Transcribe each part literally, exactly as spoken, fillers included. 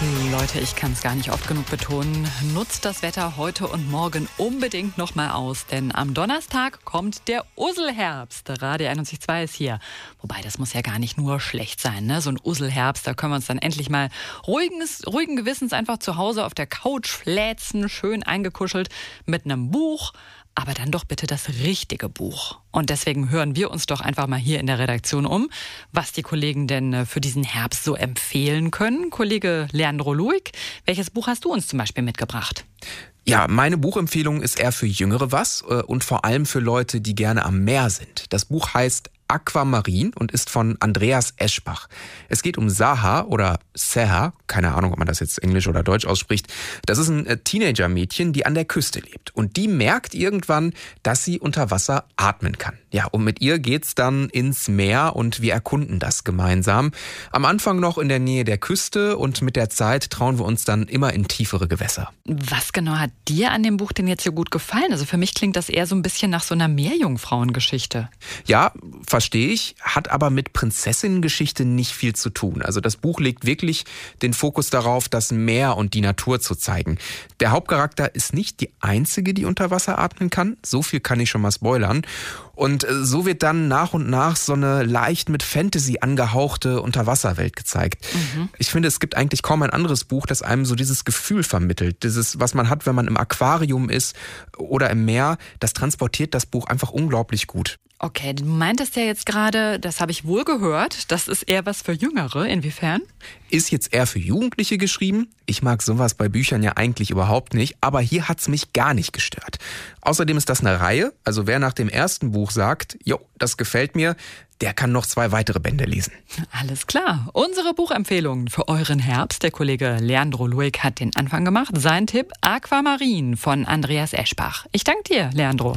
Leute, ich kann es gar nicht oft genug betonen. Nutzt das Wetter heute und morgen unbedingt noch mal aus, denn am Donnerstag kommt der Usselherbst. Radio einundneunzig Komma zwei ist hier. Wobei, das muss ja gar nicht nur schlecht sein, ne? So ein Usselherbst, da können wir uns dann endlich mal ruhiges, ruhigen Gewissens einfach zu Hause auf der Couch fläzen, schön eingekuschelt mit einem Buch. Aber dann doch bitte das richtige Buch. Und deswegen hören wir uns doch einfach mal hier in der Redaktion um, was die Kollegen denn für diesen Herbst so empfehlen können. Kollege Leandro Luig, welches Buch hast du uns zum Beispiel mitgebracht? Ja, meine Buchempfehlung ist eher für Jüngere was und vor allem für Leute, die gerne am Meer sind. Das Buch heißt Aquamarin und ist von Andreas Eschbach. Es geht um Saha oder Seha, keine Ahnung, ob man das jetzt Englisch oder Deutsch ausspricht. Das ist ein Teenager-Mädchen, die an der Küste lebt. Und die merkt irgendwann, dass sie unter Wasser atmen kann. Ja, und mit ihr geht's dann ins Meer und wir erkunden das gemeinsam. Am Anfang noch in der Nähe der Küste und mit der Zeit trauen wir uns dann immer in tiefere Gewässer. Was genau hat dir an dem Buch denn jetzt so gut gefallen? Also für mich klingt das eher so ein bisschen nach so einer Meerjungfrauengeschichte. Ja, verstehe ich, hat aber mit Prinzessinnengeschichte nicht viel zu tun. Also das Buch legt wirklich den Fokus darauf, das Meer und die Natur zu zeigen. Der Hauptcharakter ist nicht die einzige, die unter Wasser atmen kann. So viel kann ich schon mal spoilern. Und so wird dann nach und nach so eine leicht mit Fantasy angehauchte Unterwasserwelt gezeigt. Mhm. Ich finde, es gibt eigentlich kaum ein anderes Buch, das einem so dieses Gefühl vermittelt. Dieses, was man hat, wenn man im Aquarium ist oder im Meer, das transportiert das Buch einfach unglaublich gut. Okay, du meintest ja jetzt gerade, das habe ich wohl gehört, das ist eher was für Jüngere. Inwiefern? Ist jetzt eher für Jugendliche geschrieben. Ich mag sowas bei Büchern ja eigentlich überhaupt nicht, aber hier hat's mich gar nicht gestört. Außerdem ist das eine Reihe, also wer nach dem ersten Buch sagt, jo, das gefällt mir, der kann noch zwei weitere Bände lesen. Alles klar. Unsere Buchempfehlungen für euren Herbst. Der Kollege Leandro Luig hat den Anfang gemacht. Sein Tipp, Aquamarin von Andreas Eschbach. Ich danke dir, Leandro.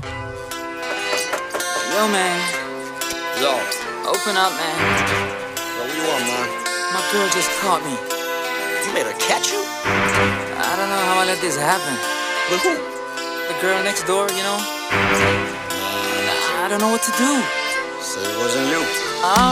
Yo, man. Yo. Open up, man. Yo, what you want, man? My girl just caught me. You made her catch you? I don't know how I let this happen. With who? The girl next door, you know? Uh, I don't know what to do. Said it wasn't you. I